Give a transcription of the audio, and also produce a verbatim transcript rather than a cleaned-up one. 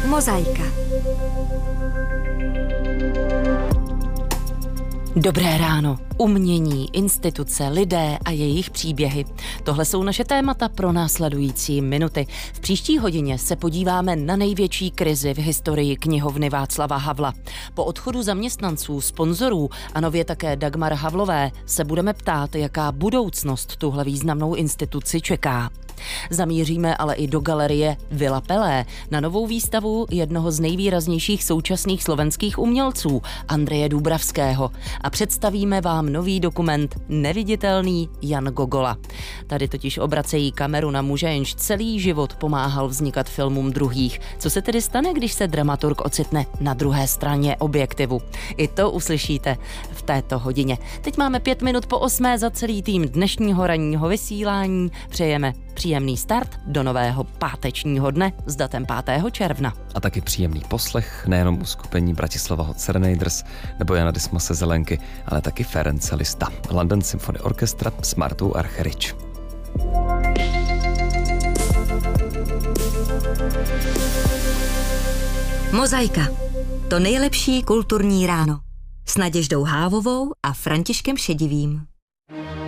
Mozaika. Dobré ráno. Umění, instituce, lidé a jejich příběhy. Tohle jsou naše témata pro následující minuty. V příští hodině se podíváme na největší krizi v historii knihovny Václava Havla. Po odchodu zaměstnanců, sponzorů a nově také Dagmar Havlové se budeme ptát, jaká budoucnost tuhle významnou instituci čeká. Zamíříme ale i do galerie Villa Pelé na novou výstavu jednoho z nejvýraznějších současných slovenských umělců, Andreje Dúbravského, a představíme vám nový dokument Neviditelný Jan Gogola. Tady totiž obracejí kameru na muže, jenž celý život pomáhal vznikat filmům druhých. Co se tedy stane, když se dramaturg ocitne na druhé straně objektivu? I to uslyšíte v této hodině. Teď máme pět minut po osmé. Za celý tým dnešního ranního vysílání přejeme příjemný start do nového pátečního dne s datem pátého června. A taky příjemný poslech nejenom uskupení Bratislava Hot Serenaders nebo Jana Dismose Zelenky, ale taky Ference Lista, London Symphony Orchestra s Martou Archerich. Mozaika. To nejlepší kulturní ráno. S Naděždou Hávovou a Františkem Šedivým.